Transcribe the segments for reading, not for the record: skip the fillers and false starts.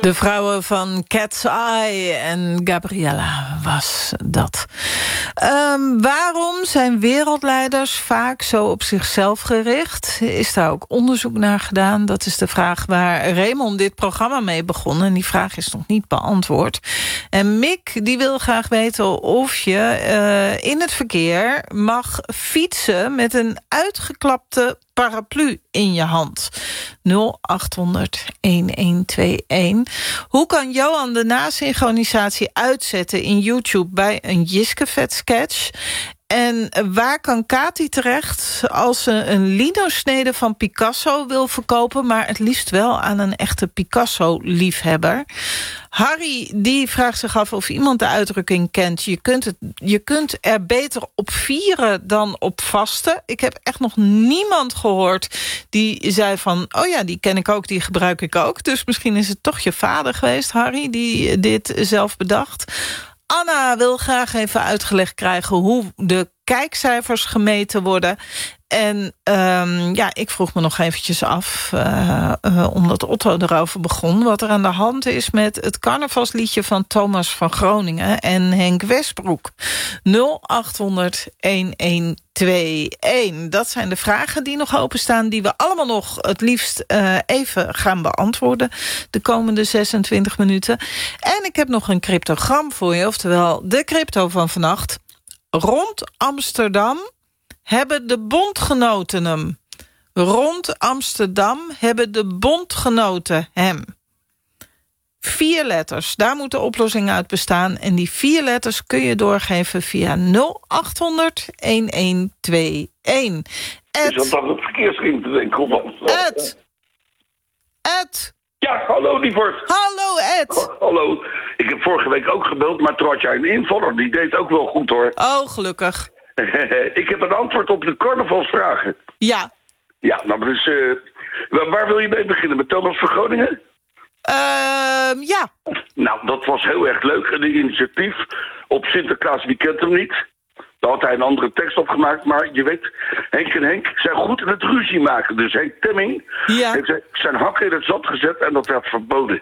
De vrouwen van Cat's Eye en Gabriella was dat. Waarom zijn wereldleiders vaak zo op zichzelf gericht? Is daar ook onderzoek naar gedaan? Dat is de vraag waar Raymond dit programma mee begon. En die vraag is nog niet beantwoord. En Mick die wil graag weten of je in het verkeer mag fietsen met een uitgeklapte paraplu in je hand. 0800-1121. Hoe kan Johan de nasynchronisatie uitzetten in YouTube bij een Jiskefet-sketch? En waar kan Kati terecht als ze een lino-snede van Picasso wil verkopen, maar het liefst wel aan een echte Picasso-liefhebber? Harry die vraagt zich af of iemand de uitdrukking kent. Je kunt er beter op vieren dan op vasten. Ik heb echt nog niemand gehoord die zei van, oh ja, die ken ik ook, die gebruik ik ook. Dus misschien is het toch je vader geweest, Harry, die dit zelf bedacht. Anna wil graag even uitgelegd krijgen hoe de kijkcijfers gemeten worden. En ik vroeg me nog eventjes af, omdat Otto erover begon, wat er aan de hand is met het carnavalsliedje van Thomas van Groningen en Henk Westbroek. 0800-1121. Dat zijn de vragen die nog openstaan, die we allemaal nog het liefst even gaan beantwoorden de komende 26 minuten. En ik heb nog een cryptogram voor je, oftewel de crypto van vannacht. Rond Amsterdam hebben de bondgenoten hem. Rond Amsterdam hebben de bondgenoten hem. 4 letters, daar moet de oplossing uit bestaan. En die 4 letters kun je doorgeven via 0800-1121. Is dat dan het verkeersring te denken? Ed. Ja, hallo Lievert. Hallo Ed. Hallo. Ik heb vorige week ook gebeld, maar toen had jij een invaller. Die deed ook wel goed hoor. Oh, gelukkig. Ik heb een antwoord op de carnavalsvragen. Ja. Ja, nou dus, waar wil je mee beginnen? Met Thomas van Groningen? Ja. Nou, dat was heel erg leuk. Een initiatief op Sinterklaas, wie kent hem niet? Daar had hij een andere tekst op gemaakt. Maar je weet, Henk en Henk zijn goed in het ruzie maken. Dus Henk Temming heeft zijn hakken in het zand gezet en dat werd verboden.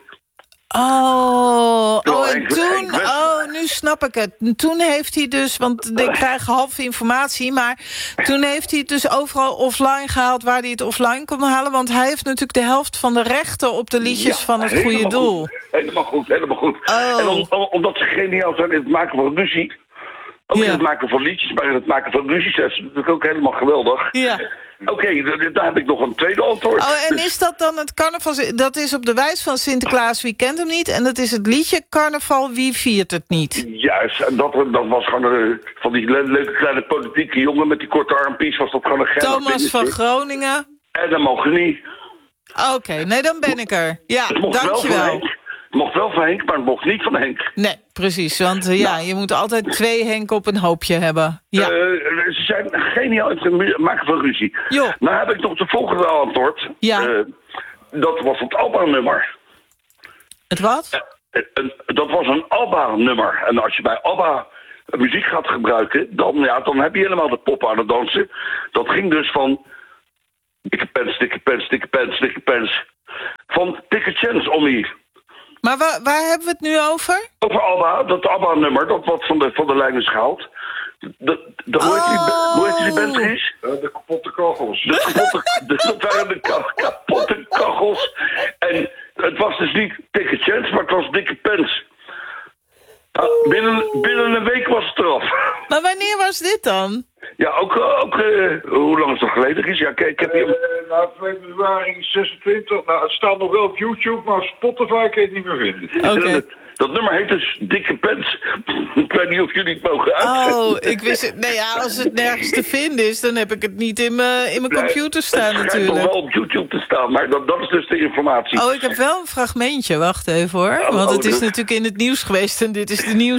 En toen, nu snap ik het. Toen heeft hij dus, want ik krijg half informatie, maar toen heeft hij het dus overal offline gehaald waar hij het offline kon halen, want hij heeft natuurlijk de helft van de rechten op de liedjes van het goede doel. Goed. Helemaal goed. Oh. En omdat ze geniaal zijn in het maken van ruzie, ook in het maken van liedjes, maar in het maken van ruzies, dat is natuurlijk ook helemaal geweldig. Ja. Oké, daar heb ik nog een tweede antwoord. Oh, en is dat dan het carnaval? Dat is op de wijs van Sinterklaas, wie kent hem niet? En dat is het liedje Carnaval, wie viert het niet? Juist, en dat was gewoon van die leuke kleine politieke jongen met die korte armpies, was dat gewoon een geil. Thomas van Groningen. En dat mocht niet. Oké, nee, dan ben ik er. Ja, dankjewel. Het mocht wel van Henk, maar het mocht niet van Henk. Nee, precies, want je moet altijd 2 Henk op een hoopje hebben. Ja. Ze zijn geniaal in het maken van ruzie. Jo. Nou heb ik nog de volgende antwoord. Ja. Dat was het ABBA-nummer. Het wat? Dat was een ABBA-nummer. En als je bij ABBA muziek gaat gebruiken, dan heb je helemaal de pop aan het dansen. Dat ging dus van dikke pens, dikke pens, dikke pens, dikke pens. Van Dikke Chance om hier. Maar waar hebben we het nu over? Over ABBA, dat ABBA-nummer, dat wat van de lijn is gehaald. Hoe heet die band is? De kapotte kachels. Dat waren de kapotte kachels. En het was dus niet Dikke Chance, maar het was Dikke Pens. Binnen een week was het eraf. Maar wanneer was dit dan? Ja, ook hoe lang is het geleden? Ja, ik heb hier... Februari 26. Nou, het staat nog wel op YouTube, maar op Spotify kan je het niet meer vinden. Oké. Dat nummer heet dus Dikke Pens. Ik weet niet of jullie het mogen uitzetten. Oh, ik wist het. Nee, als het nergens te vinden is, dan heb ik het niet in mijn computer staan natuurlijk. Het schijnt nog wel op YouTube te staan, maar dat is dus de informatie. Oh, ik heb wel een fragmentje. Wacht even hoor. Want het is natuurlijk in het nieuws geweest en dit is de